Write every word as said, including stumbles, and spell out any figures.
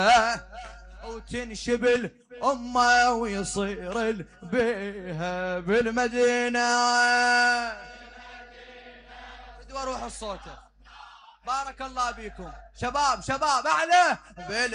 وتنشبل أمه ويصير بيها بالمدينة. بدي أروح الصوت. بارك الله بيكم شباب شباب أعلى.